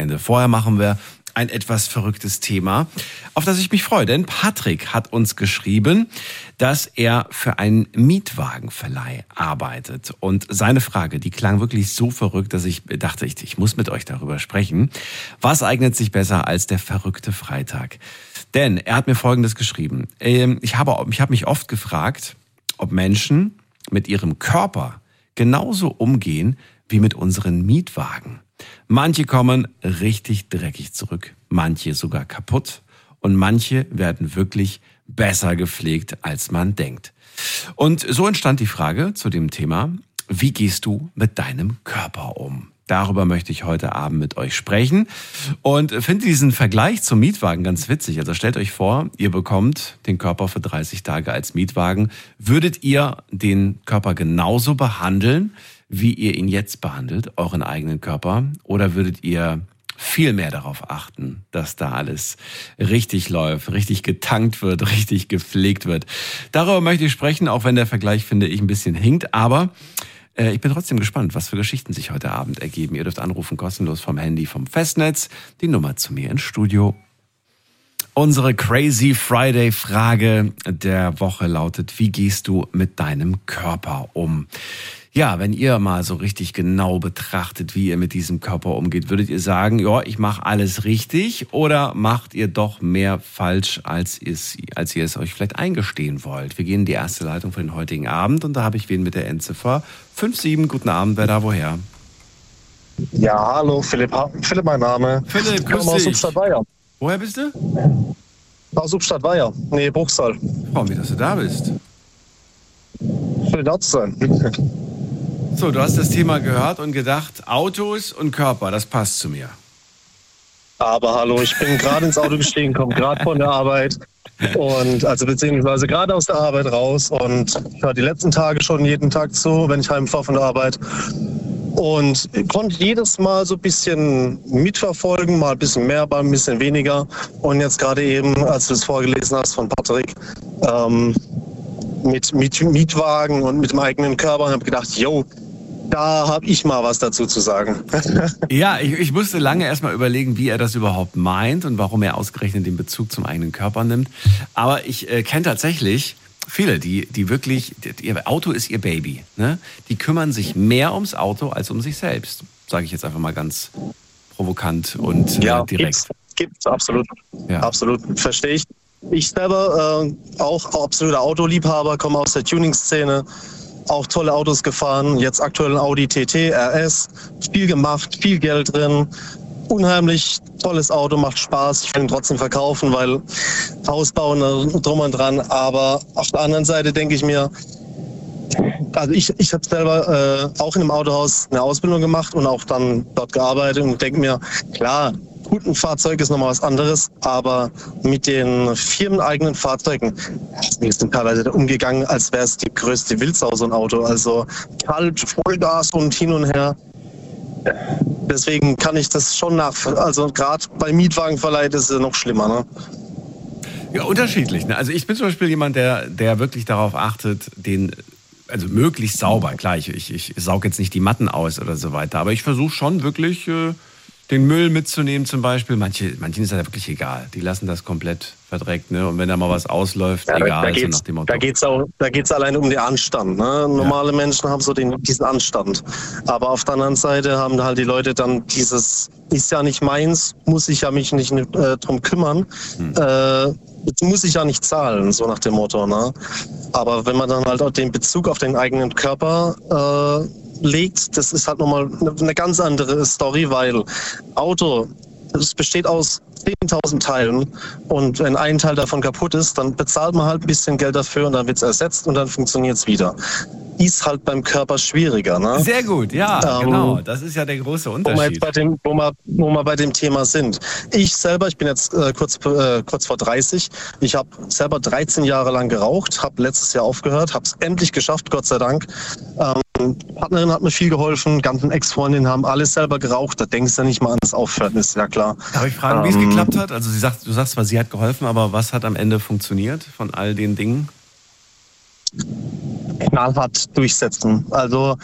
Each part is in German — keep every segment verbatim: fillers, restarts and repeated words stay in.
Freunde. Vorher machen wir ein etwas verrücktes Thema, auf das ich mich freue. Denn Patrick hat uns geschrieben, dass er für einen Mietwagenverleih arbeitet. Und seine Frage, die klang wirklich so verrückt, dass ich dachte, ich, ich muss mit euch darüber sprechen. Was eignet sich besser als der verrückte Freitag? Denn er hat mir Folgendes geschrieben. Ich habe, ich habe mich oft gefragt, ob Menschen mit ihrem Körper genauso umgehen wie mit unseren Mietwagen. Manche kommen richtig dreckig zurück, manche sogar kaputt und manche werden wirklich besser gepflegt, als man denkt. Und so entstand die Frage zu dem Thema, wie gehst du mit deinem Körper um? Darüber möchte ich heute Abend mit euch sprechen und finde diesen Vergleich zum Mietwagen ganz witzig. Also stellt euch vor, ihr bekommt den Körper für dreißig Tage als Mietwagen. Würdet ihr den Körper genauso behandeln, wie ihr ihn jetzt behandelt, euren eigenen Körper? Oder würdet ihr viel mehr darauf achten, dass da alles richtig läuft, richtig getankt wird, richtig gepflegt wird? Darüber möchte ich sprechen, auch wenn der Vergleich, finde ich, ein bisschen hinkt. Aber äh, ich bin trotzdem gespannt, was für Geschichten sich heute Abend ergeben. Ihr dürft anrufen, kostenlos vom Handy, vom Festnetz. Die Nummer zu mir ins Studio. Unsere Crazy Friday Frage der Woche lautet, wie gehst du mit deinem Körper um? Ja, wenn ihr mal so richtig genau betrachtet, wie ihr mit diesem Körper umgeht, würdet ihr sagen, ja, ich mache alles richtig, oder macht ihr doch mehr falsch, als ihr, als ihr es euch vielleicht eingestehen wollt? Wir gehen in die erste Leitung für den heutigen Abend und da habe ich wen mit der Endziffer fünf sieben. Guten Abend, wer da woher? Ja, hallo, Philipp, Philipp mein Name. Philipp, grüß aus dich. Substadt-Weiher. Woher bist du? Aus Substadt-Weiher, nee, Bruchsal. Ich freue mich, dass du da bist. Schön da zu sein. So, du hast das Thema gehört und gedacht, Autos und Körper, das passt zu mir. Aber hallo, ich bin gerade ins Auto gestiegen, komme gerade von der Arbeit und also beziehungsweise gerade aus der Arbeit raus und ich war die letzten Tage schon jeden Tag zu, wenn ich heimfahre von der Arbeit und konnte jedes Mal so ein bisschen mitverfolgen, mal ein bisschen mehr, mal ein bisschen weniger und jetzt gerade eben, als du es vorgelesen hast von Patrick, ähm, mit, mit Mietwagen und mit dem eigenen Körper und habe gedacht, yo, da habe ich mal was dazu zu sagen. Ja, ich, ich musste lange erstmal überlegen, wie er das überhaupt meint und warum er ausgerechnet den Bezug zum eigenen Körper nimmt. Aber ich äh, kenne tatsächlich viele, die, die wirklich, die, ihr Auto ist ihr Baby. Ne? Die kümmern sich mehr ums Auto als um sich selbst. Sage ich jetzt einfach mal ganz provokant und ja, äh, direkt. Gibt's, gibt's absolut. Ja. Absolut, verstehe ich. Ich selber, äh, auch absoluter Autoliebhaber, komme aus der Tuning-Szene. Auch tolle Autos gefahren, jetzt aktuell ein Audi T T R S, viel gemacht, viel Geld drin, unheimlich tolles Auto, macht Spaß, ich will ihn trotzdem verkaufen, weil Ausbauen drum und dran, aber auf der anderen Seite denke ich mir, also ich, ich habe selber äh, auch in einem Autohaus eine Ausbildung gemacht und auch dann dort gearbeitet und denke mir, klar, gut, ein Fahrzeug ist nochmal was anderes, aber mit den firmeneigenen Fahrzeugen, wir sind teilweise umgegangen, als wäre es die größte Wildsau, so ein Auto. Also kalt, Vollgas und hin und her. Deswegen kann ich das schon nach, also gerade bei Mietwagenverleih ist es noch schlimmer, ne? Ja, unterschiedlich. Ne? Also ich bin zum Beispiel jemand, der, der wirklich darauf achtet, den, also möglichst sauber. Klar, ich, ich, ich saug jetzt nicht die Matten aus oder so weiter, aber ich versuche schon wirklich äh, den Müll mitzunehmen zum Beispiel. Manche, manchen ist das ja wirklich egal. Die lassen das komplett verdreckt, ne? Und wenn da mal was ausläuft, ja, egal. Da geht's, so nach dem Motto. da geht's auch, da geht's allein um den Anstand. Ne? Normale ja. Menschen haben so den, diesen Anstand. Aber auf der anderen Seite haben halt die Leute dann dieses, ist ja nicht meins, muss ich ja mich nicht äh, drum kümmern. Hm. Äh, jetzt muss ich ja nicht zahlen, so nach dem Motto. Ne? Aber wenn man dann halt auch den Bezug auf den eigenen Körper äh, legt, das ist halt nochmal eine ganz andere Story, weil Auto, es besteht aus zehntausend Teilen und wenn ein Teil davon kaputt ist, dann bezahlt man halt ein bisschen Geld dafür und dann wird es ersetzt und dann funktioniert es wieder. Ist halt beim Körper schwieriger. Ne? Sehr gut, ja, ähm, genau. Das ist ja der große Unterschied. Wo wir, jetzt bei dem, wo, wir, wo wir bei dem Thema sind. Ich selber, ich bin jetzt äh, kurz, äh, kurz vor dreißig. Ich habe selber dreizehn Jahre lang geraucht, habe letztes Jahr aufgehört, habe es endlich geschafft, Gott sei Dank. Ähm, die Partnerin hat mir viel geholfen, ganzen Ex-Freundinnen haben alles selber geraucht. Da denkst du nicht mal an das Aufhören, ist ja klar. Darf ich fragen, wie es ähm, geklappt hat? Also sie sagt, du sagst zwar, sie hat geholfen, aber was hat am Ende funktioniert von all den Dingen? Knallhart durchsetzen. Also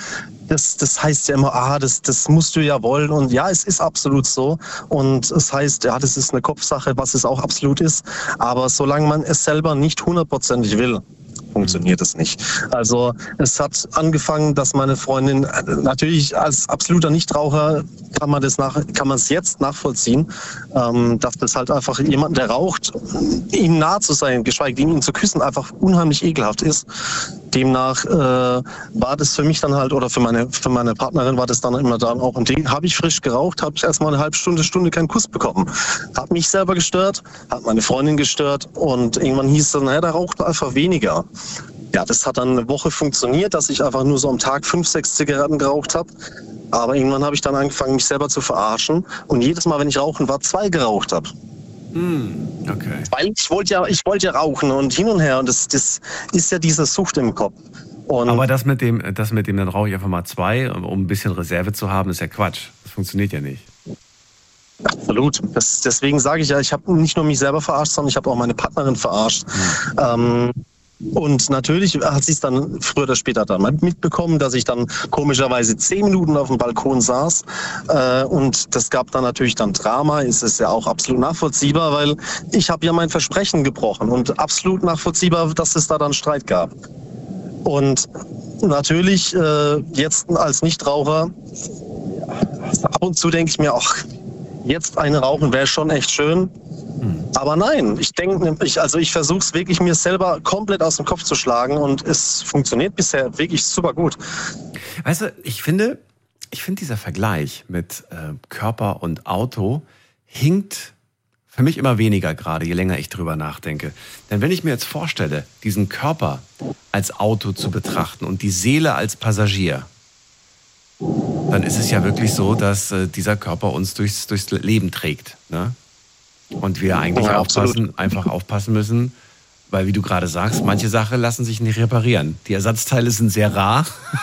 Das, das heißt ja immer, ah, das, das musst du ja wollen. Und ja, es ist absolut so. Und es heißt, ja, das ist eine Kopfsache, was es auch absolut ist. Aber solange man es selber nicht hundertprozentig will, funktioniert es nicht. Also es hat angefangen, dass meine Freundin, natürlich als absoluter Nichtraucher kann man das nach, kann man es jetzt nachvollziehen, ähm, dass das halt einfach jemand, der raucht, ihm nah zu sein, geschweige denn ihn zu küssen, einfach unheimlich ekelhaft ist. Demnach äh, war das für mich dann halt, oder für meine, für meine Partnerin war das dann immer dann auch ein Ding. Habe ich frisch geraucht, habe ich erstmal eine halbe Stunde, Stunde keinen Kuss bekommen. Hat mich selber gestört, hat meine Freundin gestört und irgendwann hieß es dann, naja, der raucht einfach weniger. Ja, das hat dann eine Woche funktioniert, dass ich einfach nur so am Tag fünf, sechs Zigaretten geraucht habe. Aber irgendwann habe ich dann angefangen, mich selber zu verarschen und jedes Mal, wenn ich rauchen war, zwei geraucht habe. Mm, okay. Weil ich wollte ja, ich wollte ja rauchen und hin und her und das, das ist ja diese Sucht im Kopf. Und aber das mit dem, das mit dem, dann rauche ich einfach mal zwei, um ein bisschen Reserve zu haben, ist ja Quatsch. Das funktioniert ja nicht. Absolut. Das, deswegen sage ich ja, ich habe nicht nur mich selber verarscht, sondern ich habe auch meine Partnerin verarscht. Mhm. Ähm, Und natürlich hat sie es dann früher oder später dann mal mitbekommen, dass ich dann komischerweise zehn Minuten auf dem Balkon saß. Äh, und das gab dann natürlich dann Drama. Es ist ja auch absolut nachvollziehbar, weil ich habe ja mein Versprechen gebrochen. Und absolut nachvollziehbar, dass es da dann Streit gab. Und natürlich äh, jetzt als Nichtraucher, ab und zu denke ich mir, ach, jetzt eine rauchen wäre schon echt schön. Aber nein, ich denke, ich, also ich versuche es wirklich mir selber komplett aus dem Kopf zu schlagen und es funktioniert bisher wirklich super gut. Weißt du, ich finde, ich finde dieser Vergleich mit äh, Körper und Auto hinkt für mich immer weniger gerade, je länger ich drüber nachdenke. Denn wenn ich mir jetzt vorstelle, diesen Körper als Auto zu betrachten und die Seele als Passagier, dann ist es ja wirklich so, dass äh, dieser Körper uns durchs, durchs Leben trägt, ne? Und wir eigentlich ja, aufpassen, einfach aufpassen müssen, weil, wie du gerade sagst, manche Sachen lassen sich nicht reparieren. Die Ersatzteile sind sehr rar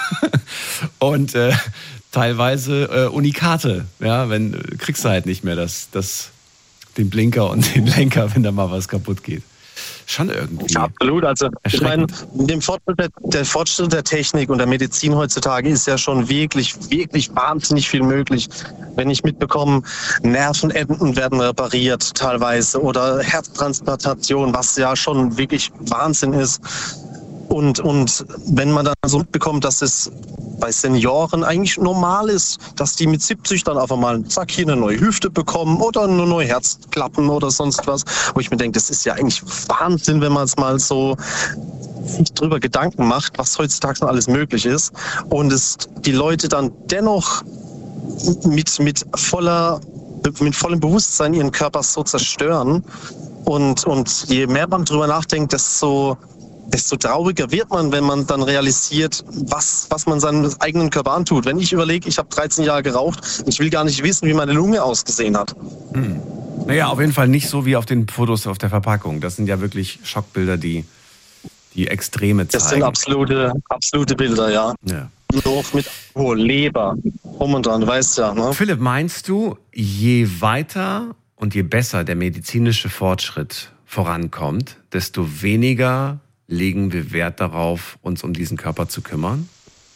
und äh, teilweise äh, Unikate. Ja, wenn kriegst du halt nicht mehr das, das, den Blinker und den Lenker, wenn da mal was kaputt geht. Schon irgendwie. Ja, absolut. Also ich meine, dem Fortschritt der, der Fortschritt der Technik und der Medizin heutzutage ist ja schon wirklich, wirklich wahnsinnig viel möglich. Wenn ich mitbekomme, Nervenenden werden repariert teilweise oder Herztransplantation, was ja schon wirklich Wahnsinn ist. Und, und wenn man dann so mitbekommt, dass es bei Senioren eigentlich normal ist, dass die mit siebzig dann auf einmal zack hier eine neue Hüfte bekommen oder eine neue Herzklappen oder sonst was, wo ich mir denke, das ist ja eigentlich Wahnsinn, wenn man es mal so sich drüber Gedanken macht, was heutzutage noch alles möglich ist und es die Leute dann dennoch mit, mit voller mit vollem Bewusstsein ihren Körper so zerstören und, und je mehr man drüber nachdenkt, desto desto trauriger wird man, wenn man dann realisiert, was, was man seinem eigenen Körper antut. Wenn ich überlege, ich habe dreizehn Jahre geraucht, ich will gar nicht wissen, wie meine Lunge ausgesehen hat. Hm. Naja, auf jeden Fall nicht so wie auf den Fotos auf der Verpackung. Das sind ja wirklich Schockbilder, die, die Extreme zeigen. Das sind absolute, absolute Bilder, ja. Ja. Noch mit oh, Leber, rum und dran, du weißt ja. Ne? Philipp, meinst du, je weiter und je besser der medizinische Fortschritt vorankommt, desto weniger legen wir Wert darauf, uns um diesen Körper zu kümmern?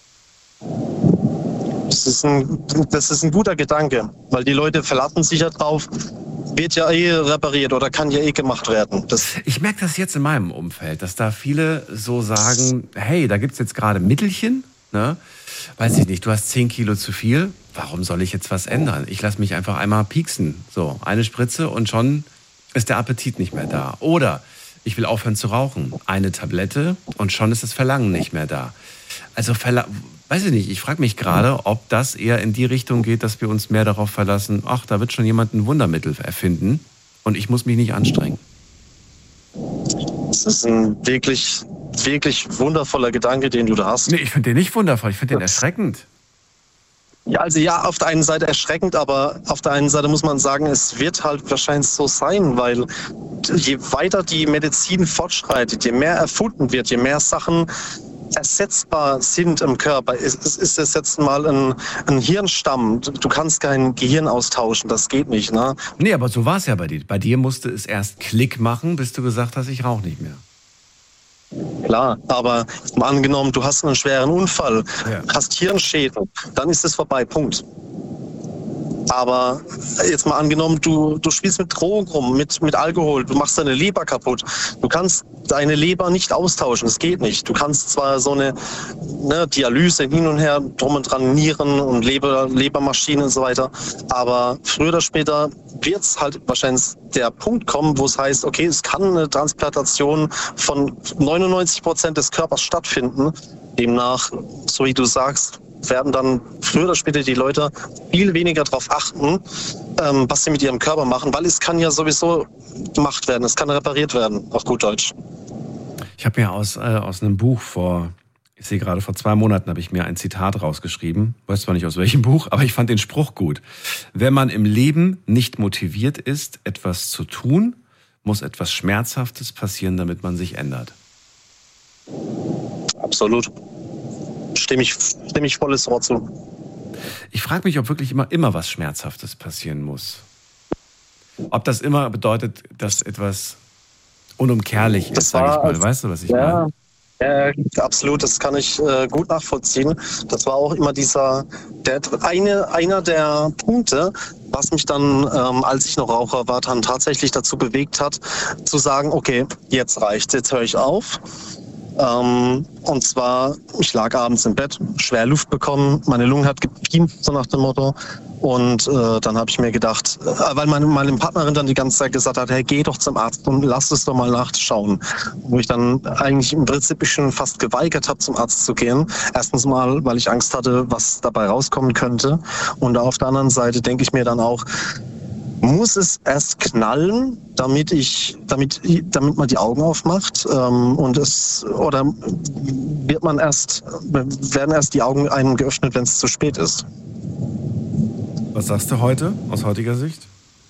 Das ist ein, das ist ein guter Gedanke, weil die Leute verlassen sich ja drauf, wird ja eh repariert oder kann ja eh gemacht werden. Das ich merke das jetzt in meinem Umfeld, dass da viele so sagen, hey, da gibt's jetzt gerade Mittelchen, ne? Weiß ich nicht, du hast zehn Kilo zu viel, warum soll ich jetzt was ändern? Ich lasse mich einfach einmal pieksen, so eine Spritze und schon ist der Appetit nicht mehr da. Oder ich will aufhören zu rauchen. Eine Tablette und schon ist das Verlangen nicht mehr da. Also, Verla- weiß ich nicht, ich frage mich gerade, ob das eher in die Richtung geht, dass wir uns mehr darauf verlassen, ach, da wird schon jemand ein Wundermittel erfinden und ich muss mich nicht anstrengen. Das ist ein wirklich, wirklich wundervoller Gedanke, den du da hast. Nee, ich finde den nicht wundervoll, ich finde den erschreckend. Ja, also ja, auf der einen Seite erschreckend, aber auf der einen Seite muss man sagen, es wird halt wahrscheinlich so sein, weil je weiter die Medizin fortschreitet, je mehr erfunden wird, je mehr Sachen ersetzbar sind im Körper. Es ist es jetzt mal ein, ein Hirnstamm. Du kannst kein Gehirn austauschen, das geht nicht, ne? Nee, aber so war es ja bei dir. Bei dir musste es erst Klick machen, bis du gesagt hast, ich rauche nicht mehr. Klar, aber mal angenommen, du hast einen schweren Unfall, Ja. hast Hirnschäden, dann ist es vorbei, Punkt. Aber jetzt mal angenommen, du, du spielst mit Drogen rum, mit, mit Alkohol, du machst deine Leber kaputt. Du kannst deine Leber nicht austauschen, das geht nicht. Du kannst zwar so eine ne, Dialyse hin und her, drum und dran, Nieren und Leber, Lebermaschinen und so weiter, aber früher oder später wird es halt wahrscheinlich der Punkt kommen, wo es heißt, okay, es kann eine Transplantation von neunundneunzig Prozent des Körpers stattfinden. Demnach, so wie du sagst, werden dann früher oder später die Leute viel weniger darauf achten, ähm, was sie mit ihrem Körper machen, weil es kann ja sowieso gemacht werden, es kann repariert werden, auf gut Deutsch. Ich habe mir aus, äh, aus einem Buch vor, ich sehe gerade vor zwei Monaten, habe ich mir ein Zitat rausgeschrieben. Weiß zwar nicht aus welchem Buch, aber ich fand den Spruch gut. Wenn man im Leben nicht motiviert ist, etwas zu tun, muss etwas Schmerzhaftes passieren, damit man sich ändert. Absolut. Stimme ich, stimme ich volles Wort zu. Ich frage mich, ob wirklich immer, immer was Schmerzhaftes passieren muss. Ob das immer bedeutet, dass etwas unumkehrlich Das ist, sage ich war- mal. Weißt du, was ich Ja, meine? äh, absolut, das kann ich äh, gut nachvollziehen. Das war auch immer dieser, der, eine, einer der Punkte, was mich dann, ähm, als ich noch Raucher war, dann tatsächlich dazu bewegt hat, zu sagen, okay, jetzt reicht's, jetzt höre ich auf. Ähm, und zwar, ich lag abends im Bett, schwer Luft bekommen, meine Lunge hat gepiept, so nach dem Motto. Und äh, dann habe ich mir gedacht, äh, weil meine, meine Partnerin dann die ganze Zeit gesagt hat, hey, geh doch zum Arzt und lass es doch mal nachschauen. Wo ich dann eigentlich im Prinzip schon fast geweigert habe, zum Arzt zu gehen. Erstens mal, weil ich Angst hatte, was dabei rauskommen könnte. Und auf der anderen Seite denke ich mir dann auch, muss es erst knallen, damit ich, damit, damit man die Augen aufmacht, ähm, und es, oder wird man erst, werden erst die Augen einem geöffnet, wenn es zu spät ist? Was sagst du heute, aus heutiger Sicht?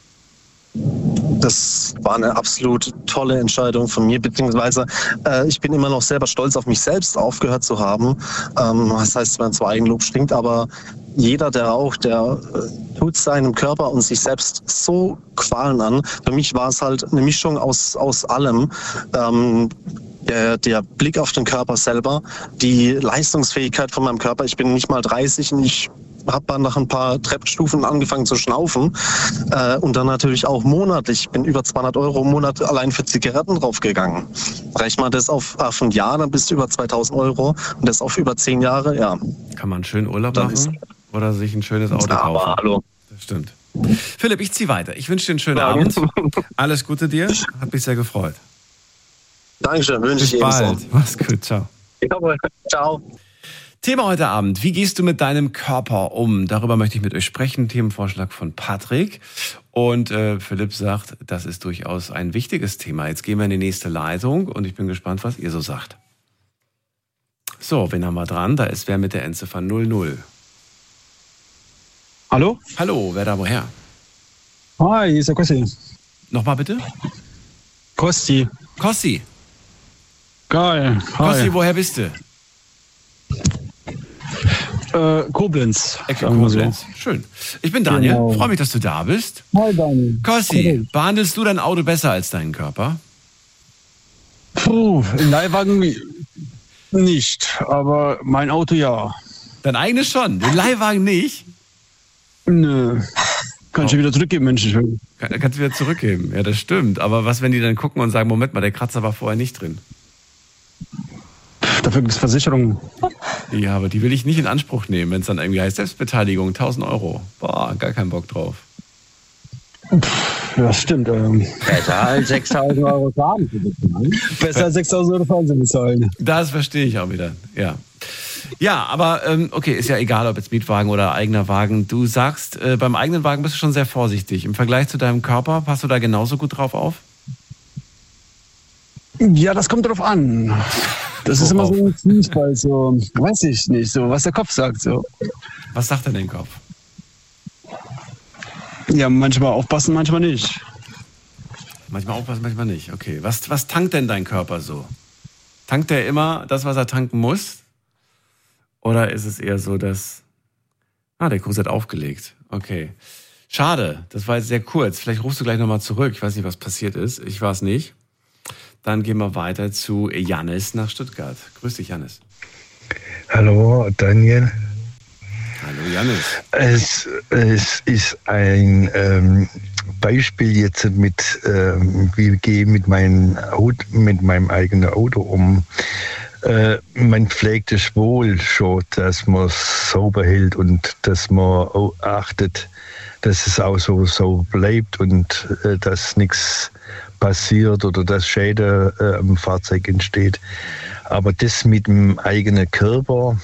Das war eine absolut tolle Entscheidung von mir, beziehungsweise äh, ich bin immer noch selber stolz auf mich selbst, aufgehört zu haben. Ähm, das heißt, wenn zwar Eigenlob stinkt, aber jeder, der raucht, der äh, tut seinem Körper und sich selbst so Qualen an. Für mich war es halt eine Mischung aus, aus allem. Ähm, der, der Blick auf den Körper selber, die Leistungsfähigkeit von meinem Körper. Ich bin nicht mal dreißig und ich habe dann nach ein paar Treppenstufen angefangen zu schnaufen. Äh, und dann natürlich auch monatlich. Ich bin über zweihundert Euro im Monat allein für Zigaretten draufgegangen. Rechne mal das auf, auf ein Jahr, dann bist du über zweitausend Euro. Und das auf über zehn Jahre, ja. Kann man einen schönen Urlaub Dann machen oder sich ein schönes Auto Ja, kaufen? aber hallo. Das stimmt. Philipp, ich ziehe weiter. Ich wünsche dir einen schönen Ja. Abend. Alles Gute dir. Hat mich sehr gefreut. Dankeschön, wünsche Bis ich ebenso. bald. Mach's gut. Ciao. Ciao. Thema heute Abend. Wie gehst du mit deinem Körper um? Darüber möchte ich mit euch sprechen. Themenvorschlag von Patrick. Und äh, Philipp sagt, das ist durchaus ein wichtiges Thema. Jetzt gehen wir in die nächste Leitung und ich bin gespannt, was ihr so sagt. So, wen haben wir dran? Da ist wer mit der Endziffer null null. Hallo? Hallo, wer da woher? Hi, hier ist der Kossi. Nochmal bitte? Kosti. Kossi. Geil. Kossi, Hi. woher bist du? Äh, Koblenz. Ecke sagen wir so. Koblenz. Schön. Ich bin Daniel. Genau. Freue mich, dass du da bist. Hi, Daniel. Kossi, behandelst du dein Auto besser als deinen Körper? Puh, im Leihwagen nicht, aber mein Auto ja. Dein eigenes schon, den Leihwagen nicht? Nö. Kann ich Oh. ja wieder zurückgeben, Mensch. Ich will. Kann, kannst du wieder zurückgeben. Ja, das stimmt. Aber was, wenn die dann gucken und sagen, Moment mal, der Kratzer war vorher nicht drin? Dafür gibt es Versicherungen. Ja, aber die will ich nicht in Anspruch nehmen, wenn es dann irgendwie heißt, Selbstbeteiligung, tausend Euro. Boah, gar keinen Bock drauf. Ja, stimmt. Ähm, Besser als sechstausend Euro Schaden zu bezahlen. besser als sechstausend Euro Fernsehen bezahlen. Das verstehe ich auch wieder, ja. Ja, aber ähm, okay, ist ja egal, ob jetzt Mietwagen oder eigener Wagen. Du sagst, äh, beim eigenen Wagen bist du schon sehr vorsichtig. Im Vergleich zu deinem Körper, passt du da genauso gut drauf auf? Ja, das kommt drauf an. Das ist immer so ein Fußball, so, weiß ich nicht, so, was der Kopf sagt, so. Was sagt denn dein Kopf? Ja, manchmal aufpassen, manchmal nicht. Manchmal aufpassen, manchmal nicht. Okay, was, was tankt denn dein Körper so? Tankt er immer das, was er tanken muss? Oder ist es eher so, dass... Ah, der Kurs hat aufgelegt. Okay. Schade, das war jetzt sehr kurz. Vielleicht rufst du gleich nochmal zurück. Ich weiß nicht, was passiert ist. Ich war es nicht. Dann gehen wir weiter zu Jannis nach Stuttgart. Grüß dich, Jannis. Hallo, Daniel. Hallo, Jannis. Es, es ist ein ähm, Beispiel jetzt mit, ähm, wie gehe ich mit, mein Auto, mit meinem eigenen Auto um. Äh, man pflegt es wohl schon, dass man es sauber hält und dass man auch achtet, dass es auch so, so bleibt und äh, dass nichts passiert oder dass Schäden äh, am Fahrzeug entsteht. Aber das mit dem eigenen Körper,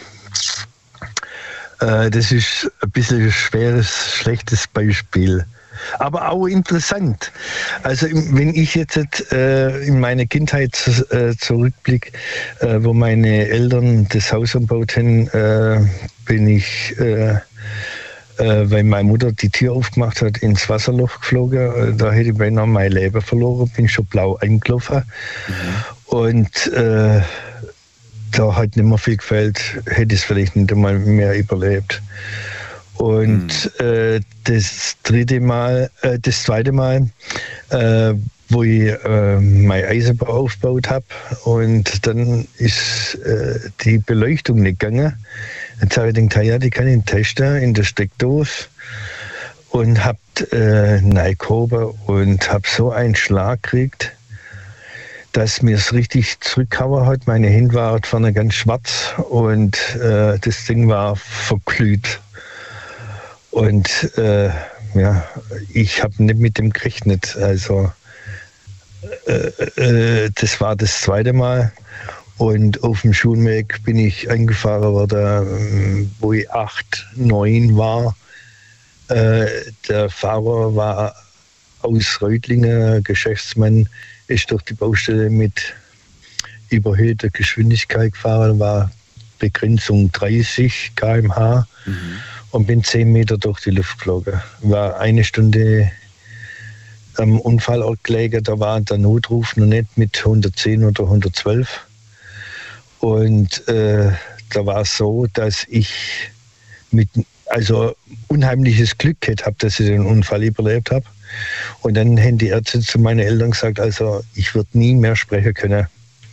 äh, das ist ein bisschen ein schweres, schlechtes Beispiel. Aber auch interessant. Also wenn ich jetzt äh, in meine Kindheit äh, zurückblicke, äh, wo meine Eltern das Haus umgebaut haben, äh, bin ich, äh, äh, weil meine Mutter die Tür aufgemacht hat, ins Wasserloch geflogen. Da hätte ich beinahe mein Leben verloren, bin schon blau eingelaufen. Mhm. Und äh, da hat nicht mehr viel gefällt, hätte ich es vielleicht nicht einmal mehr überlebt. Und mhm. äh, das dritte Mal, äh, das zweite Mal, äh, wo ich äh, mein Eisenbahn aufgebaut habe und dann ist äh, die Beleuchtung nicht gegangen. Jetzt habe ich gedacht, ja, die kann ich testen in der Steckdose und habe äh, reingehoben und habe so einen Schlag gekriegt, dass mir es richtig zurückgehauen hat. Meine Hände waren vorne ganz schwarz und äh, das Ding war verglüht. Und äh, ja, ich habe nicht mit dem gerechnet. Also äh, äh, das war das zweite Mal. Und auf dem Schulweg bin ich angefahren worden, wo ich acht, neun war. Äh, der Fahrer war aus Reutlingen, Geschäftsmann, ist durch die Baustelle mit überhöhter Geschwindigkeit gefahren, war Begrenzung dreißig Kilometer pro Stunde. Mhm. Und bin zehn Meter durch die Luft geflogen. War eine Stunde am Unfallort gelegen, da war der Notruf noch nicht mit hundertzehn oder hundertzwölf. Und äh, da war es so, dass ich mit also unheimliches Glück gehabt habe, dass ich den Unfall überlebt habe. Und dann haben die Ärzte zu meinen Eltern gesagt, also ich würde nie mehr sprechen können.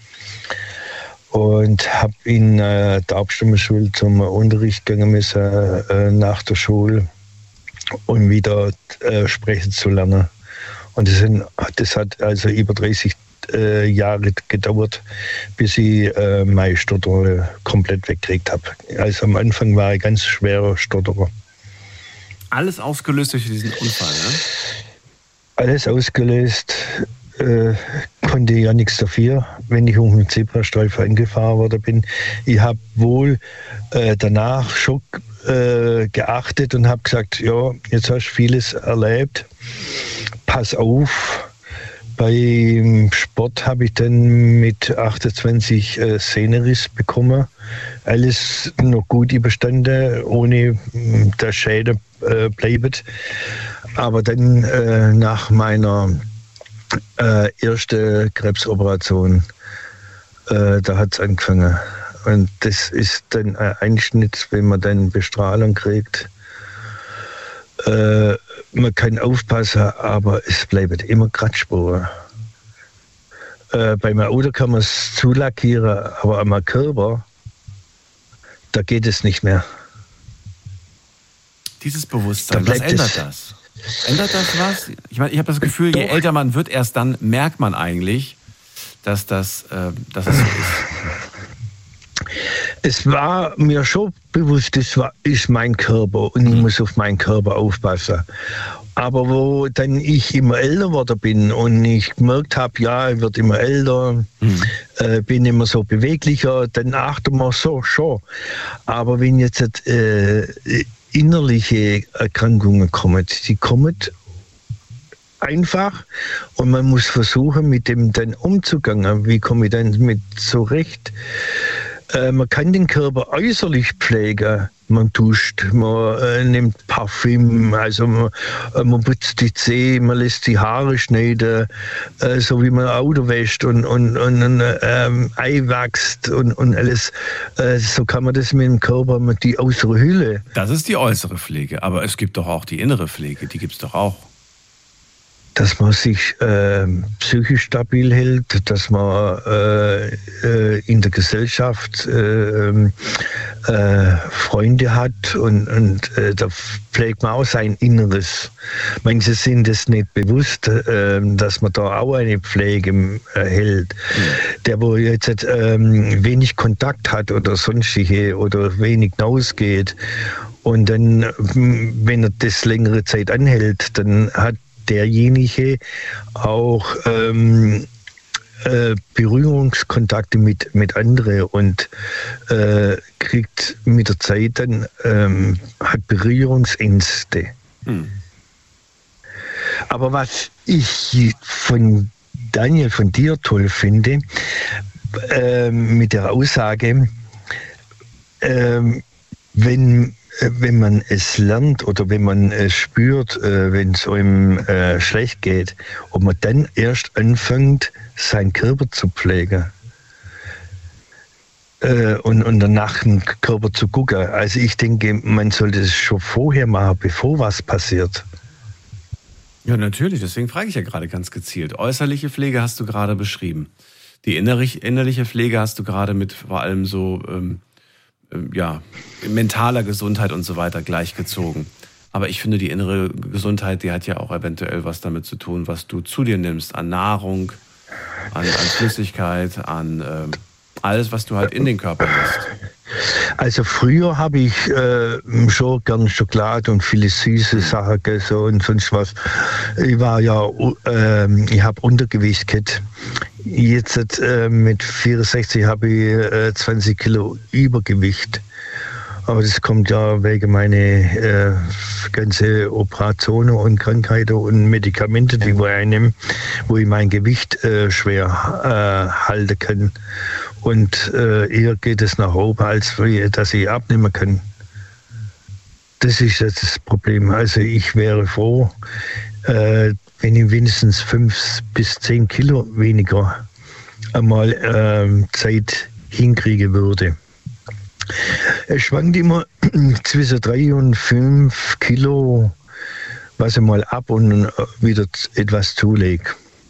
Und habe in äh, der Abstimmungsschule zum Unterricht gegangen müssen, äh, nach der Schule, um wieder äh, sprechen zu lernen. Und das, sind, das hat also über dreißig äh, Jahre gedauert, bis ich äh, meine Stotter komplett weggekriegt habe. Also am Anfang war ich ganz schwerer Stotterer. Alles ausgelöst durch diesen Unfall, ne? Alles ausgelöst. Äh, konnte ja nichts dafür, wenn ich um den Zebrastreifen angefahren worden bin. Ich habe wohl äh, danach schon äh, geachtet und habe gesagt, ja, jetzt hast du vieles erlebt, pass auf. Beim Sport habe ich dann mit achtundzwanzig äh, Szenenriss bekommen. Alles noch gut überstanden, ohne dass Schäden äh, bleibt. Aber dann äh, nach meiner Äh, erste Krebsoperation, äh, da hat es angefangen. Und das ist dann ein Einschnitt, wenn man dann Bestrahlung kriegt. Äh, man kann aufpassen, aber es bleiben immer Kratzspuren. Äh, bei meinem Auto kann man es zulackieren, aber an meinem Körper, da geht es nicht mehr. Dieses Bewusstsein, was ändert das? Ändert das was? Ich meine, ich habe das Gefühl, je älter man wird, erst dann merkt man eigentlich, dass das, äh, dass es so ist. Es war mir schon bewusst, das war, ist mein Körper und ich muss auf meinen Körper aufpassen. Aber wo dann ich immer älter geworden bin und ich gemerkt habe, ja, ich werde immer älter, mhm. äh, bin immer so beweglicher, dann achtet man so schon. Aber wenn jetzt äh, innerliche Erkrankungen kommen, die kommen einfach und man muss versuchen, mit dem dann umzugehen. Wie komme ich dann mit zurecht? Äh, man kann den Körper äußerlich pflegen. Man duscht, man äh, nimmt Parfüm, also man, äh, man putzt die Zähne, man lässt die Haare schneiden, äh, so wie man ein Auto wäscht und, und, und ähm, Ei wächst und, und alles. Äh, so kann man das mit dem Körper, mit die äußere Hülle. Das ist die äußere Pflege, aber es gibt doch auch die innere Pflege, die gibt es doch auch. dass man sich äh, psychisch stabil hält, dass man äh, äh, in der Gesellschaft äh, äh, Freunde hat und, und äh, da pflegt man auch sein Inneres. Manche sind es nicht bewusst, äh, dass man da auch eine Pflege äh, hält. Mhm. Der, wo jetzt äh, wenig Kontakt hat oder sonstige oder wenig hinausgeht und dann, wenn er das längere Zeit anhält, dann hat derjenige auch ähm, äh, Berührungskontakte mit, mit anderen und äh, kriegt mit der Zeit dann ähm, hat Berührungsängste. Hm. Aber was ich von Daniel, von dir toll finde, äh, mit der Aussage, äh, wenn wenn man es lernt oder wenn man es spürt, äh, wenn es einem äh, schlecht geht, ob man dann erst anfängt, seinen Körper zu pflegen äh, und, und danach den Körper zu gucken. Also ich denke, man sollte es schon vorher machen, bevor was passiert. Ja, natürlich. Deswegen frage ich ja gerade ganz gezielt. Äußerliche Pflege hast du gerade beschrieben. Die innerlich, innerliche Pflege hast du gerade mit vor allem so... Ähm ja, mentaler Gesundheit und so weiter gleichgezogen. Aber ich finde, die innere Gesundheit, die hat ja auch eventuell was damit zu tun, was du zu dir nimmst, an Nahrung, an, an Flüssigkeit, an ähm, alles, was du halt in den Körper lässt. Also früher habe ich äh, schon gern Schokolade und viele süße Sachen gegessen und sonst was. Ich war ja, äh, ich habe Untergewicht gehabt. Jetzt äh, mit vierundsechzig habe ich äh, zwanzig Kilo Übergewicht. Aber das kommt ja wegen meiner äh, ganze Operationen und Krankheiten und Medikamente, die ich einnehme, wo ich mein Gewicht äh, schwer äh, halten kann. Und äh, eher geht es nach oben, als dass ich abnehmen kann. Das ist jetzt das Problem. Also ich wäre froh, äh, wenn ich wenigstens fünf bis zehn Kilo weniger einmal äh, Zeit hinkriegen würde. Es schwankt immer zwischen drei und fünf Kilo, was ich mal ab und wieder etwas zulege.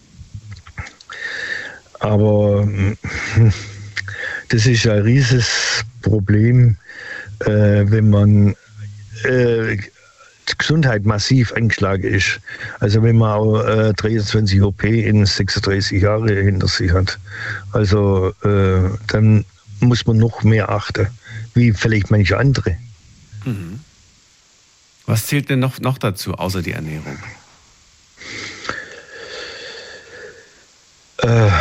Aber das ist ein riesiges Problem, äh, wenn man äh, die Gesundheit massiv angeschlagen ist. Also wenn man auch äh, dreiundzwanzig O P in sechsunddreißig Jahre hinter sich hat. Also äh, dann muss man noch mehr achten, wie vielleicht manche andere. Mhm. Was zählt denn noch, noch dazu, außer die Ernährung? Äh,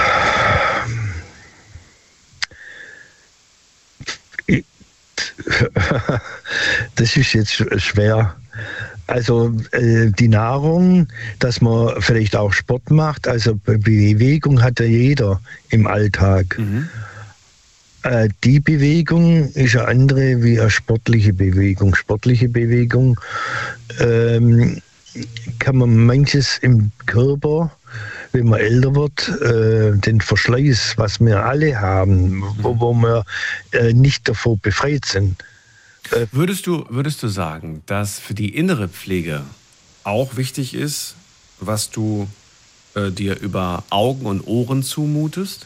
Das ist jetzt schwer. Also äh, die Nahrung, dass man vielleicht auch Sport macht, also Bewegung hat ja jeder im Alltag. Mhm. Äh, die Bewegung ist eine andere wie eine sportliche Bewegung. Sportliche Bewegung ähm, kann man manches im Körper, wenn man älter wird, äh, den Verschleiß, was wir alle haben, wo, wo wir äh, nicht davor befreit sind. Äh, würdest du, würdest du sagen, dass für die innere Pflege auch wichtig ist, was du äh, dir über Augen und Ohren zumutest?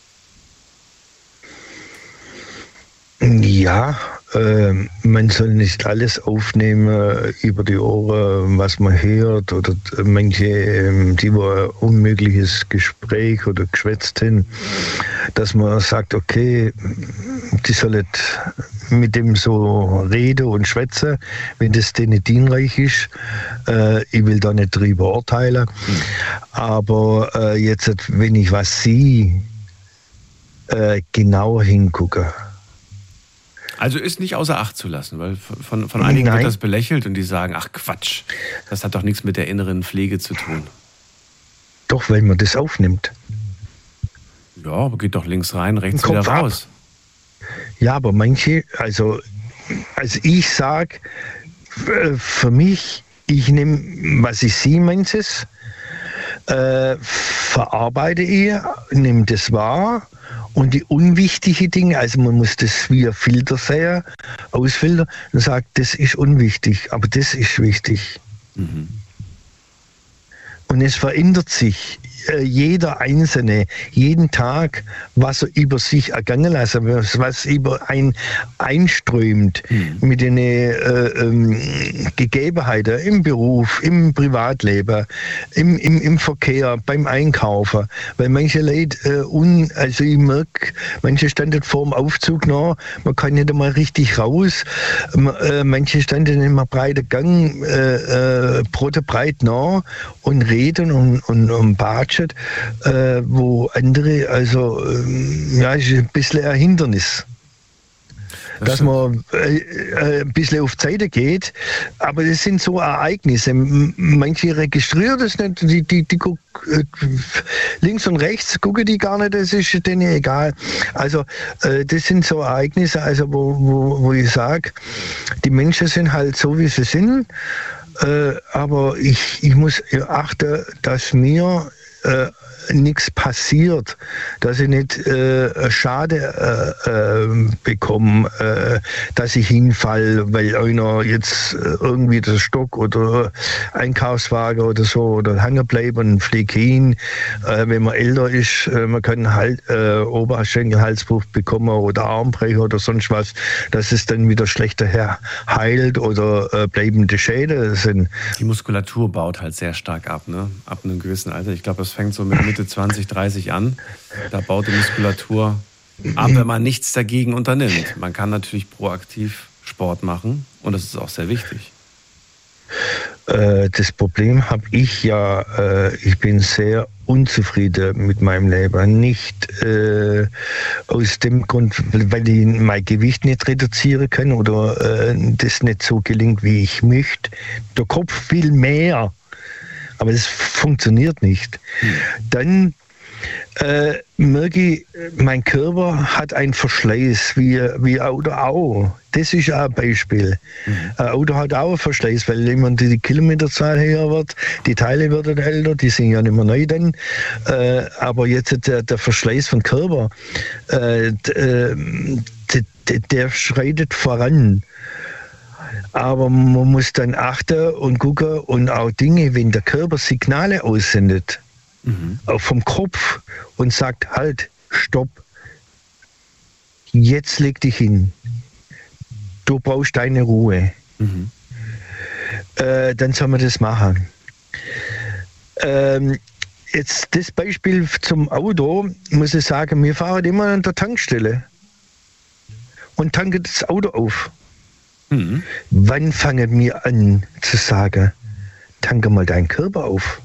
Ja, äh, man soll nicht alles aufnehmen über die Ohren, was man hört, oder manche, die wo ein unmögliches Gespräch oder geschwätzt haben, dass man sagt, okay, die sollen mit dem so reden und schwätzen, wenn das denen dienreich ist. Äh, ich will da nicht drüber urteilen, mhm. aber äh, jetzt, wenn ich was sehe, äh, genauer hingucken. Also ist nicht außer Acht zu lassen, weil von, von einigen Nein. wird das belächelt und die sagen, ach Quatsch, das hat doch nichts mit der inneren Pflege zu tun. Doch, weil man das aufnimmt. Ja, aber geht doch links rein, rechts wieder raus. Ab. Ja, aber manche, also, also ich sage, für mich, ich nehme, was ich sehe, manches, äh, verarbeite ich, nehme das wahr. Und die unwichtigen Dinge, also man muss das wie ein Filter sehen, ausfiltern und sagt, das ist unwichtig, aber das ist wichtig. Mhm. Und es verändert sich äh, jeder Einzelne, jeden Tag, was er über sich ergangen lassen, was, was über ein einströmt mhm. mit den äh, ähm, Gegebenheiten im Beruf, im Privatleben, im, im, im Verkehr, beim Einkaufen. Weil manche Leute, äh, un, also ich merke, manche standen vor dem Aufzug noch, man kann nicht einmal richtig raus, äh, manche standen in einem breiten Gang, äh, äh, breit nach und reden und, und, und batschen, äh, wo andere, also äh, ja, ist ein bisschen ein Hindernis. Das dass man äh, äh, ein bisschen auf die Seite geht, aber das sind so Ereignisse. Manche registrieren das nicht, die, die, die guck, äh, links und rechts gucken die gar nicht, das ist denen egal. Also äh, das sind so Ereignisse, also wo, wo, wo ich sage, die Menschen sind halt so, wie sie sind, äh, aber ich, ich muss achten, dass mir äh, nichts passiert, dass ich nicht äh, Schade äh, äh, bekomme, äh, dass ich hinfall, weil einer jetzt äh, irgendwie der Stock oder Einkaufswagen oder so oder hängen bleibt und fliegt hin. Äh, wenn man älter ist, äh, man kann halt äh, Oberschenkelhalsbruch bekommen oder Armbrecher oder sonst was, dass es dann wieder schlechter her heilt oder äh, bleibende Schäden sind. Die Muskulatur baut halt sehr stark ab, ne? Ab einem gewissen Alter. Ich glaube, das fängt so mit Mitte zwanzig, dreißig an. Da baut die Muskulatur ab, wenn man nichts dagegen unternimmt. Man kann natürlich proaktiv Sport machen und das ist auch sehr wichtig. Äh, das Problem habe ich ja, äh, ich bin sehr unzufrieden mit meinem Leben. Nicht äh, aus dem Grund, weil ich mein Gewicht nicht reduzieren kann oder äh, das nicht so gelingt, wie ich möchte. Der Kopf will mehr. Aber das funktioniert nicht. Dann äh, merke ich, mein Körper hat einen Verschleiß, wie, wie Auto auch. Das ist auch ein Beispiel. Mhm. Ein Auto hat auch einen Verschleiß, weil immer die Kilometerzahl höher wird, die Teile werden älter, die sind ja nicht mehr neu dann. Äh, aber jetzt der, der Verschleiß vom Körper, äh, der, der, der schreitet voran. Aber man muss dann achten und gucken und auch Dinge, wenn der Körper Signale aussendet, mhm. auch vom Kopf und sagt, halt, stopp, jetzt leg dich hin, du brauchst deine Ruhe, mhm. äh, dann soll man das machen. Ähm, jetzt das Beispiel zum Auto, muss ich sagen, wir fahren immer an der Tankstelle und tanken das Auto auf. Mhm. Wann fangen wir an zu sagen, tanke mal deinen Körper auf?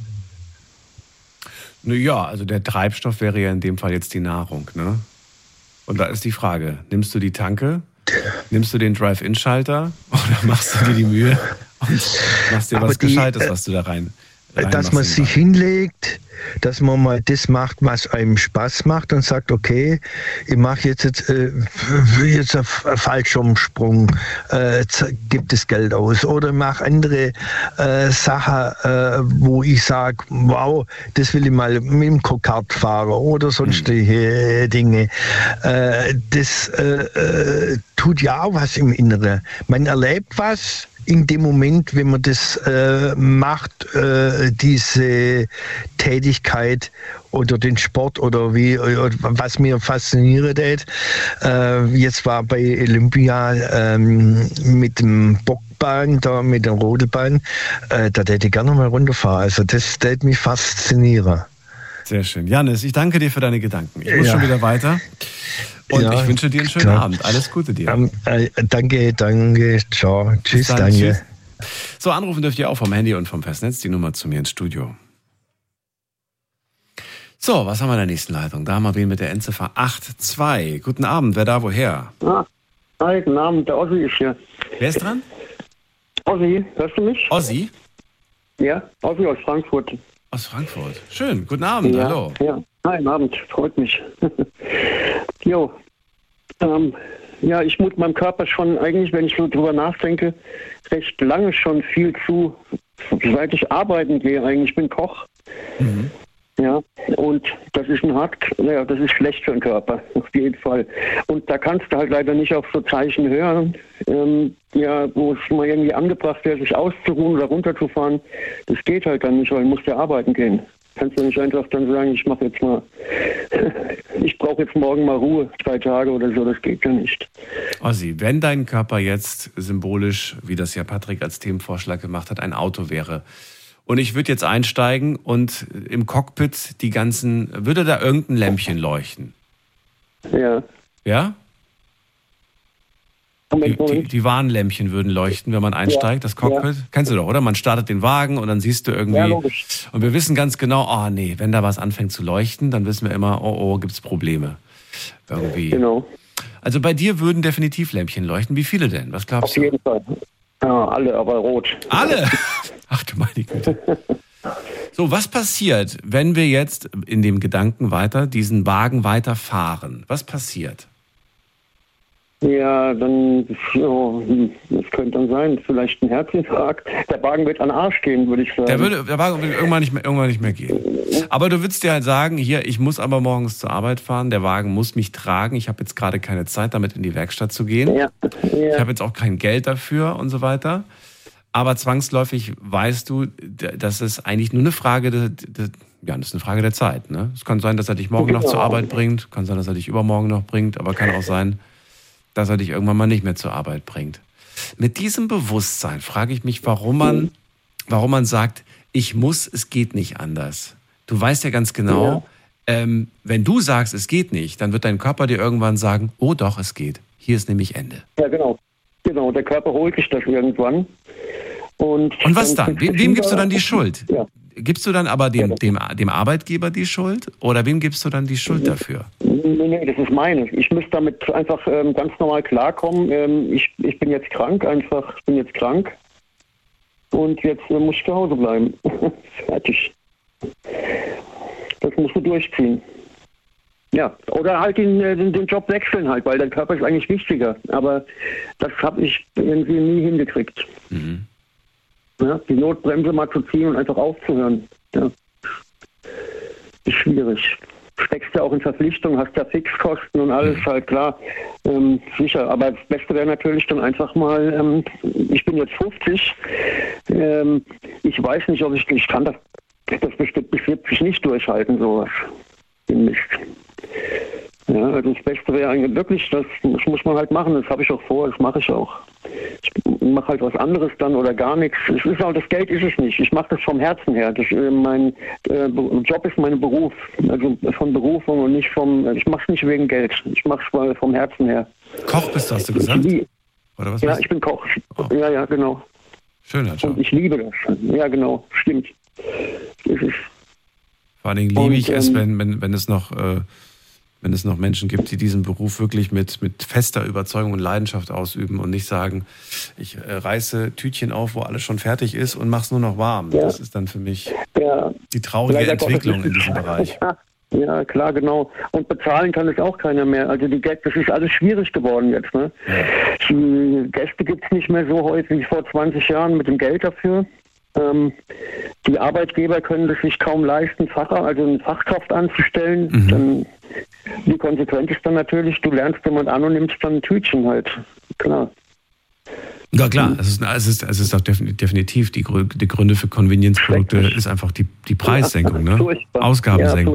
Naja, also der Treibstoff wäre ja in dem Fall jetzt die Nahrung, ne? Und da ist die Frage, nimmst du die Tanke, nimmst du den Drive-In-Schalter oder machst du dir die Mühe und machst dir Aber was die, Gescheites, was du da rein dass man sich hinlegt, dass man mal das macht, was einem Spaß macht und sagt, okay, ich mache jetzt, äh, jetzt einen Fallschirmsprung, äh, gibt es Geld aus oder mache andere äh, Sachen, äh, wo ich sage, wow, das will ich mal mit dem Go-Kart fahren oder sonstige mhm. Dinge. Äh, das äh, äh, tut ja auch was im Inneren. Man erlebt was in dem Moment, wenn man das äh, macht, äh, diese Tätigkeit oder den Sport oder wie, oder was mir fasziniert hat. Äh, jetzt war bei Olympia ähm, mit dem Bockbahn, da mit der Rodelbahn, äh, da hätte ich gerne mal runterfahren. Also das hätte mich faszinieren. Sehr schön. Jannis, ich danke dir für deine Gedanken. Ich muss ja. schon wieder weiter. Und ja, ich wünsche dir einen schönen klar. Abend. Alles Gute dir. Um, äh, danke, danke. Ciao. Tschüss, dann, danke. Tschüss. So, anrufen dürft ihr auch vom Handy und vom Festnetz. Die Nummer zu mir ins Studio. So, was haben wir in der nächsten Leitung? Da haben wir wen mit der Endziffer acht zwei. Guten Abend. Wer da woher? Ah, hi, guten Abend. Der Ossi ist hier. Wer ist dran? Ossi, hörst du mich? Ossi? Ja, Ossi aus Frankfurt. Aus Frankfurt. Schön. Guten Abend. Ja, hallo. Ja, hi, guten Abend. Freut mich. Jo. Ähm, ja, ich mut meinem Körper schon eigentlich, wenn ich so drüber nachdenke, recht lange schon viel zu, seit ich arbeiten gehe eigentlich. Ich bin Koch. Mhm. Ja, und Und das ist ein hart, ja, das ist schlecht für den Körper, auf jeden Fall. Und da kannst du halt leider nicht auf so Zeichen hören, ähm, ja, wo es mal irgendwie angebracht wäre, sich auszuruhen oder runterzufahren. Das geht halt dann nicht, weil du musst ja arbeiten gehen. Kannst du nicht einfach dann sagen, ich mache jetzt mal, ich brauche jetzt morgen mal Ruhe, zwei Tage oder so, das geht ja nicht. Ossi, wenn dein Körper jetzt symbolisch, wie das ja Patrick als Themenvorschlag gemacht hat, ein Auto wäre und ich würde jetzt einsteigen und im Cockpit die ganzen, würde da irgendein Lämpchen leuchten? Ja. Ja? Die, die, die Warnlämpchen würden leuchten, wenn man einsteigt, das Cockpit. Ja. Kennst du doch, oder? Man startet den Wagen und dann siehst du irgendwie. Ja, logisch. Und wir wissen ganz genau, oh nee, wenn da was anfängt zu leuchten, dann wissen wir immer, oh oh, gibt's Probleme. Irgendwie. Genau. Also bei dir würden definitiv Lämpchen leuchten. Wie viele denn? Was glaubst du? Auf jeden Fall. Ja, alle, aber rot. Alle? Ach du meine Güte. So, was passiert, wenn wir jetzt in dem Gedanken weiter, diesen Wagen weiterfahren? Was passiert? Ja, dann, ja, das könnte dann sein, vielleicht ein Herzinfarkt. Der Wagen wird an den Arsch gehen, würde ich sagen. Der, würde, der Wagen würde irgendwann nicht, mehr, irgendwann nicht mehr gehen. Aber du würdest dir halt sagen, hier, ich muss aber morgens zur Arbeit fahren, der Wagen muss mich tragen, ich habe jetzt gerade keine Zeit, damit in die Werkstatt zu gehen. Ja. Ja. Ich habe jetzt auch kein Geld dafür und so weiter. Aber zwangsläufig weißt du, dass es eigentlich nur eine Frage der, der ja, das ist eine Frage der Zeit. Ne? Es kann sein, dass er dich morgen genau. noch zur Arbeit bringt, kann sein, dass er dich übermorgen noch bringt, aber kann auch sein, dass er dich irgendwann mal nicht mehr zur Arbeit bringt. Mit diesem Bewusstsein frage ich mich, warum man, warum man sagt, ich muss, es geht nicht anders. Du weißt ja ganz genau, ja. Ähm, wenn du sagst, es geht nicht, dann wird dein Körper dir irgendwann sagen, oh doch, es geht. Hier ist nämlich Ende. Ja, genau. Genau, der Körper holt sich das irgendwann. Und, Und was dann? Wem, wem gibst du dann die Schuld? Ja. Gibst du dann aber dem, dem, dem Arbeitgeber die Schuld? Oder wem gibst du dann die Schuld dafür? Nee, nee, das ist meine. Ich müsste damit einfach ähm, ganz normal klarkommen. Ähm, ich, ich bin jetzt krank, einfach. Ich bin jetzt krank. Und jetzt äh, muss ich zu Hause bleiben. Fertig. Das musst du durchziehen. Ja, oder halt den, den, den Job wechseln halt, weil der Körper ist eigentlich wichtiger. Aber das habe ich irgendwie nie hingekriegt. Mhm. Ja, die Notbremse mal zu ziehen und einfach aufzuhören. Ja. Ist schwierig. Steckst ja auch in Verpflichtung, hast ja Fixkosten und alles, halt klar. Ähm, sicher, aber das Beste wäre natürlich dann einfach mal, ähm, ich bin jetzt fünfzig, ähm, ich weiß nicht, ob ich, ich kann das, das bestimmt bis siebzig nicht durchhalten, sowas. Den Mist. Ja, also das Beste wäre eigentlich wirklich, das, das muss man halt machen, das habe ich auch vor, das mache ich auch. Ich mache halt was anderes dann oder gar nichts. Es ist auch, das Geld ist es nicht. Ich mache das vom Herzen her. Das, äh, mein äh, Job ist mein Beruf, also von Berufung und nicht vom, ich mache es nicht wegen Geld. Ich mache es vom Herzen her. Koch bist du, hast du gesagt? Ich, oder was? Ja, ich bin Koch. Oh. Ja, ja, genau. Schöner Job. Und ich liebe das. Ja, genau, stimmt. Das ist Vor allen Dingen liebe ich es, wenn, wenn, wenn es noch... Äh, wenn es noch Menschen gibt, die diesen Beruf wirklich mit, mit fester Überzeugung und Leidenschaft ausüben und nicht sagen, ich äh, reiße Tütchen auf, wo alles schon fertig ist und mache es nur noch warm. Ja. Das ist dann für mich ja. die traurige Leider Entwicklung in diesem Bereich. Ja. Ja, klar, genau. Und bezahlen kann es auch keiner mehr. Also die Gäste, das ist alles schwierig geworden jetzt. Ne? Ja. Die Gäste gibt es nicht mehr so häufig wie vor zwanzig Jahren mit dem Geld dafür. Ähm, die Arbeitgeber können das sich kaum leisten, Facher, also eine Fachkraft anzustellen. Mhm. Dann, die Konsequenz ist dann natürlich, du lernst jemand an und nimmst dann ein Tütchen halt. Klar. Ja klar, es ist, es ist, es ist auch definitiv die, die Gründe für Convenience-Produkte ist einfach die, die Preissenkung, ja, ne? Ausgabensenkung.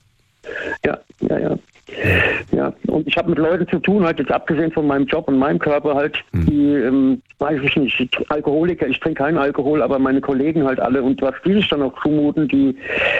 Ja, ja, ja. Ja, und ich habe mit Leuten zu tun, halt jetzt abgesehen von meinem Job und meinem Körper halt, hm. die, ähm, weiß ich nicht, Alkoholiker, ich trinke keinen Alkohol, aber meine Kollegen halt alle und was die sich dann auch zumuten, die,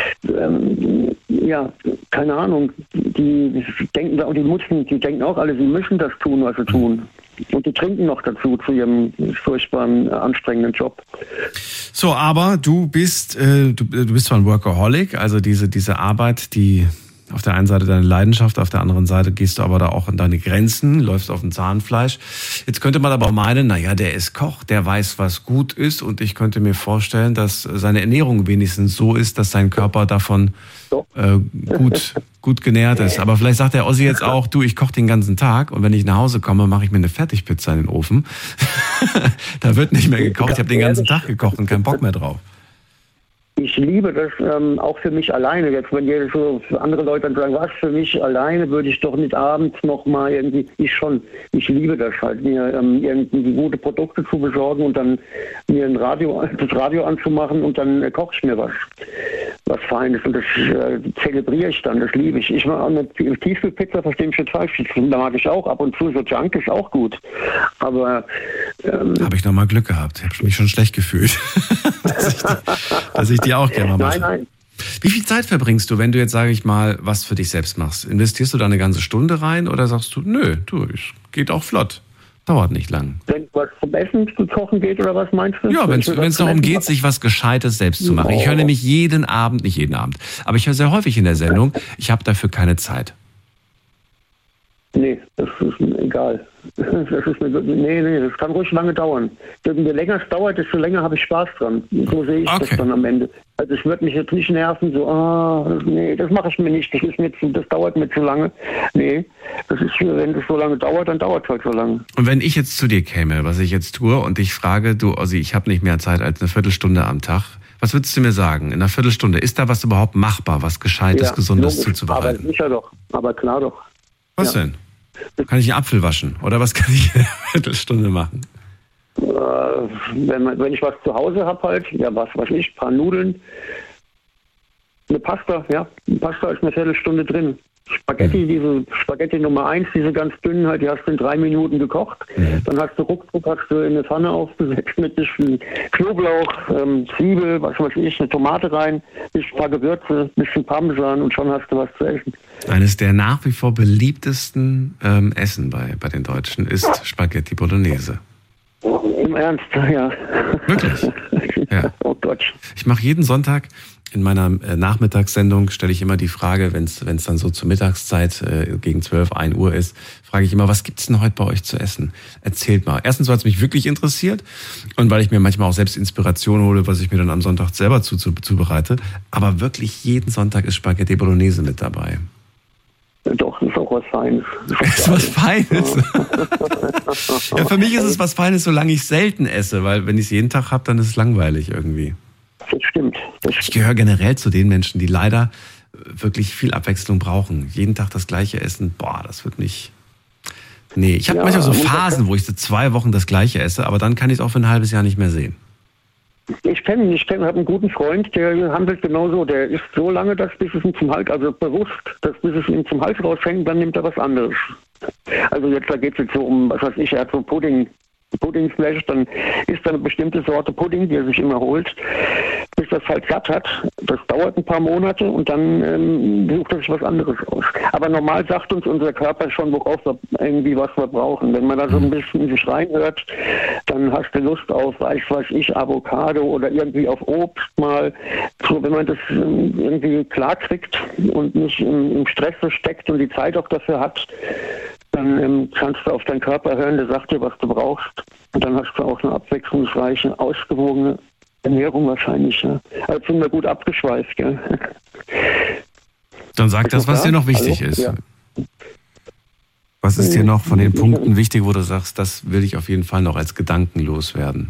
ähm, ja, keine Ahnung, die, die denken, die müssen, die denken auch alle, sie müssen das tun, was sie tun. Und die trinken noch dazu, zu ihrem furchtbaren, anstrengenden Job. So, aber du bist, äh, du, du bist zwar ein Workaholic, also diese, diese Arbeit, die auf der einen Seite deine Leidenschaft, auf der anderen Seite gehst du aber da auch in deine Grenzen, läufst auf dem Zahnfleisch. Jetzt könnte man aber auch meinen, naja, der ist Koch, der weiß, was gut ist und ich könnte mir vorstellen, dass seine Ernährung wenigstens so ist, dass sein Körper davon äh, gut, gut genährt ist. Aber vielleicht sagt der Ossi jetzt auch, du, ich koche den ganzen Tag und wenn ich nach Hause komme, mache ich mir eine Fertigpizza in den Ofen. Da wird nicht mehr gekocht, ich habe den ganzen Tag gekocht und keinen Bock mehr drauf. ich liebe das ähm, auch für mich alleine. Jetzt, wenn ihr so für andere Leute dann sagen, was für mich alleine, würde ich doch nicht abends nochmal irgendwie, ich schon, ich liebe das halt, mir ähm, irgendwie gute Produkte zu besorgen und dann mir ein Radio, das Radio anzumachen und dann äh, koche ich mir was, was Feines und das äh, zelebriere ich dann, das liebe ich. Ich mache auch eine Tiefkühlpizza, verstehe mich nicht falsch, da mag ich auch ab und zu, so Junk ist auch gut, aber ähm, habe ich nochmal Glück gehabt, ich habe mich schon schlecht gefühlt, dass, ich die, dass ich die auch gerne mal mache. Nein, nein. Wie viel Zeit verbringst du, wenn du jetzt, sage ich mal, was für dich selbst machst? Investierst du da eine ganze Stunde rein oder sagst du, nö, du, es geht auch flott, dauert nicht lang? Wenn was zum Essen zu kochen geht oder was meinst du? Ja, wenn es darum geht, sich was Gescheites selbst zu machen. Ich höre nämlich jeden Abend, nicht jeden Abend, aber ich höre sehr häufig in der Sendung, ich habe dafür keine Zeit. Nee, das ist mir egal. Das ist mir, nee, nee, das kann ruhig lange dauern. Je länger es dauert, desto länger habe ich Spaß dran. So sehe ich Okay. das dann am Ende. Also ich würde mich jetzt nicht nerven, so, ah, nee, das mache ich mir nicht, das ist mir zu, das dauert mir zu lange. Nee, das ist, wenn das so lange dauert, dann dauert es halt so lange. Und wenn ich jetzt zu dir käme, was ich jetzt tue, und ich frage, du Ossi, ich habe nicht mehr Zeit als eine Viertelstunde am Tag, was würdest du mir sagen? In einer Viertelstunde, ist da was überhaupt machbar, was Gescheites, Gesundes logisch, zuzubereiten? Aber sicher doch, aber klar doch. Was ja. denn? Kann ich einen Apfel waschen? Oder was kann ich in einer Viertelstunde machen? Äh, wenn, man, wenn ich was zu Hause habe halt, ja was weiß ich, ein paar Nudeln, eine Pasta, ja, eine Pasta ist eine Viertelstunde drin. Spaghetti, mhm. diese Spaghetti Nummer eins, diese ganz dünnen halt, die hast du in drei Minuten gekocht. Mhm. Dann hast du ruckzuck, hast du in eine Pfanne aufgesetzt mit bisschen Knoblauch, ähm, Zwiebel, was weiß ich, eine Tomate rein, ein paar Gewürze, ein bisschen Parmesan und schon hast du was zu essen. Eines der nach wie vor beliebtesten ähm, Essen bei, bei den Deutschen ist Spaghetti Bolognese. Im Ernst, ja. Wirklich? Ja. Oh Gott. Ich mache jeden Sonntag in meiner äh, Nachmittagssendung, stelle ich immer die Frage, wenn es dann so zur Mittagszeit äh, gegen zwölf, ein Uhr ist, frage ich immer, was gibt's denn heute bei euch zu essen? Erzählt mal. Erstens, weil es mich wirklich interessiert und weil ich mir manchmal auch selbst Inspiration hole, was ich mir dann am Sonntag selber zu, zu, zubereite. Aber wirklich jeden Sonntag ist Spaghetti Bolognese mit dabei. Doch, ist auch was Feines. Das ist was Feines. Ja, für mich ist es was Feines, solange ich selten esse, weil wenn ich es jeden Tag habe, dann ist es langweilig irgendwie. Das stimmt. Das Ich gehöre generell zu den Menschen, die leider wirklich viel Abwechslung brauchen. Jeden Tag das gleiche essen, boah, das wird mich... Nee, ich habe Ja, manchmal so und das- Phasen, wo ich so zwei Wochen das gleiche esse, aber dann kann ich es auch für ein halbes Jahr nicht mehr sehen. Ich kenne, ich kenne, habe einen guten Freund, der handelt genauso. Der isst so lange, dass bis es ihm zum Hals, also bewusst, dass bis es ihm zum Hals raushängt, dann nimmt er was anderes. Also jetzt, da geht es jetzt so um, was weiß ich, er hat so Pudding, Puddingflash, dann isst er eine bestimmte Sorte Pudding, die er sich immer holt, bis das halt satt hat. Das dauert ein paar Monate und dann ähm, sucht er sich was anderes aus. Aber normal sagt uns unser Körper schon, worauf wir irgendwie was wir brauchen. Wenn man da so ein bisschen in sich reinhört, dann hast du Lust auf, weiß was ich, Avocado oder irgendwie auf Obst mal. So, wenn man das ähm, irgendwie klar kriegt und nicht im, im Stress so steckt und die Zeit auch dafür hat, dann ähm, kannst du auf deinen Körper hören, der sagt dir, was du brauchst. Und dann hast du auch eine abwechslungsreiche, ausgewogene Ernährung wahrscheinlich. Ja. Also sind wir gut abgeschweift. Ja. Dann sag das, was dir noch wichtig Hallo? ist. Ja. Was ist dir noch von den Punkten wichtig, wo du sagst, das will ich auf jeden Fall noch als Gedanken loswerden?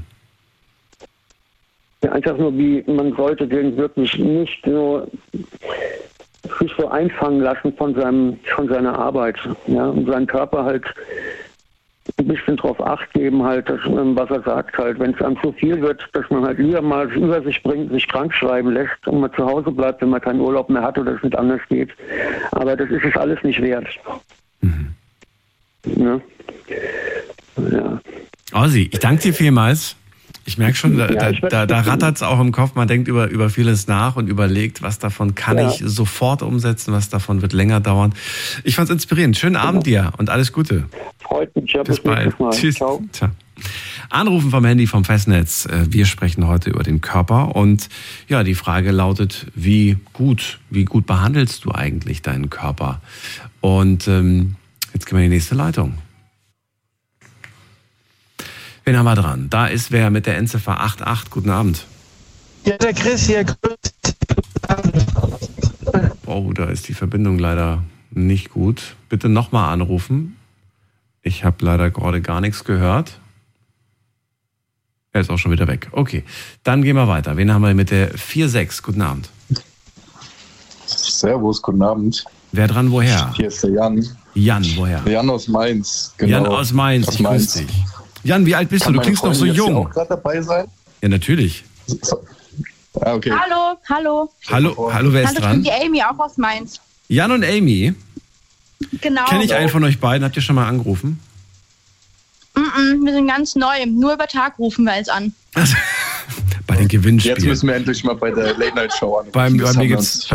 Ja, einfach nur, wie man sollte den wirklich nicht so sich so einfangen lassen von seinem von seiner Arbeit, ja, und seinen Körper halt ein bisschen drauf Acht geben, halt, dass, was er sagt, halt, wenn es einem zu viel wird, dass man halt lieber mal über sich bringt, sich krank schreiben lässt und mal zu Hause bleibt, wenn man keinen Urlaub mehr hat oder es nicht anders geht. Aber das ist es alles nicht wert. Mhm. Ja. Ja. Ossi, ich danke dir vielmals. Ich merke schon, da, Ja, ich da, da, da rattert es auch im Kopf. Man denkt über, über vieles nach und überlegt, was davon kann Ja. ich sofort umsetzen, was davon wird länger dauern. Ich fand es inspirierend. Schönen Abend dir und alles Gute. Freut mich. Ja, Bis bald. nächstes Mal. Tschüss. Ciao. Ciao. Anrufen vom Handy vom Festnetz. Wir sprechen heute über den Körper und ja, die Frage lautet, wie gut, wie gut behandelst du eigentlich deinen Körper? Und ähm, jetzt gehen wir in die nächste Leitung. Wen haben wir dran? Da ist wer mit der Endziffer acht acht. Guten Abend. Ja, der Chris hier. Oh, da ist die Verbindung leider nicht gut. Bitte nochmal anrufen. Ich habe leider gerade gar nichts gehört. Er ist auch schon wieder weg. Okay, dann gehen wir weiter. Wen haben wir mit der vier sechs? Guten Abend. Servus, guten Abend. Wer dran, woher? Hier ist der Jan. Jan, woher? Jan aus Mainz. Genau. Jan aus Mainz, aus ich Mainz. grüß dich. Jan, wie alt bist Kann du? Du meine klingst noch so Freundin jetzt jung. auch gerade dabei sein? Ja, natürlich. So. Ah, okay. Hallo, hallo. Hallo, hallo, wer ist Hallo, ich dran? bin die Amy, auch aus Mainz. Jan und Amy. Genau. Kenne ich einen von euch beiden? Habt ihr schon mal angerufen? Mm-mm, wir sind ganz neu. Nur über Tag rufen wir jetzt an. Bei den Gewinnspielen. Jetzt müssen wir endlich mal bei der Late-Night-Show anrufen. Beim, Das bei mir haben wir gibt's uns